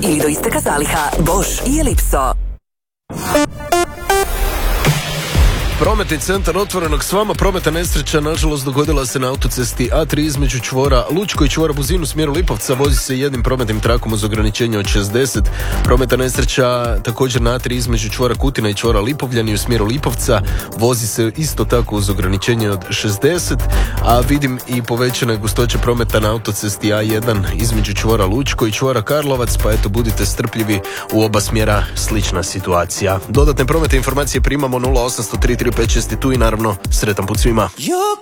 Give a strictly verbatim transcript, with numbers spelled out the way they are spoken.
ili do isteka zaliha. Bosch i Ellipso. Prometni centar Otvorenog s vama. Prometna nesreća nažalost dogodila se na autocesti A tri između čvora Lučko i čvora Buzin u smjeru Lipovca. Vozi se jednim prometnim trakom uz ograničenje od šezdeset. Prometna nesreća također na A tri između čvora Kutina i čvora Lipovljani u smjeru Lipovca. Vozi se isto tako uz ograničenje od šezdeset. A vidim i povećane gustoće prometa na autocesti A jedan između čvora Lučko i čvora Karlovac, pa eto budite strpljivi, u oba smjera slična situacija. Dodatne prometne informacije primamo nula osam tri tri pet šest tu i naravno sretan put svima.